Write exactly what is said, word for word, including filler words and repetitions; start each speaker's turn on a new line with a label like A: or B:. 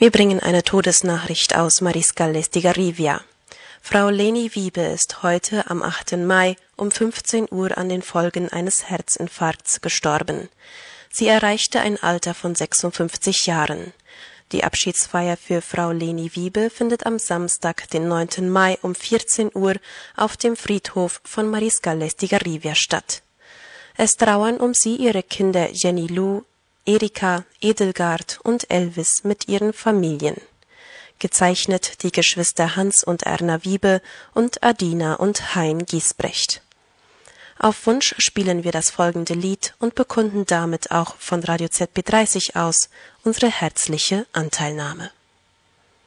A: Wir bringen eine Todesnachricht aus Mariscal Estigarribia. Frau Leni Wiebe ist heute am achten Mai um fünfzehn Uhr an den Folgen eines Herzinfarkts gestorben. Sie erreichte ein Alter von sechsundfünfzig Jahren. Die Abschiedsfeier für Frau Leni Wiebe findet am Samstag, den neunten Mai um vierzehn Uhr auf dem Friedhof von Mariscal Estigarribia statt. Es trauern um sie ihre Kinder Jenny Lou, Erika, Edelgard und Elvis mit ihren Familien. Gezeichnet die Geschwister Hans und Erna Wiebe und Adina und Hein Giesbrecht. Auf Wunsch spielen wir das folgende Lied und bekunden damit auch von Radio Z B dreißig aus unsere herzliche Anteilnahme.